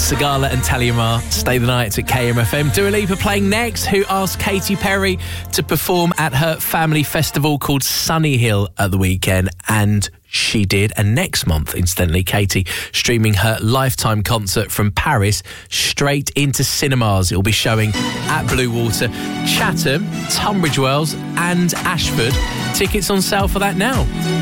Sigala and Talia Mar, Stay the Night at KMFM. Dua Lipa playing next, who asked Katy Perry to perform at her family festival called Sunny Hill at the weekend, and she did. And next month, incidentally, Katy streaming her lifetime concert from Paris straight into cinemas. It will be showing at Bluewater, Chatham, Tunbridge Wells and Ashford. Tickets on sale for that now.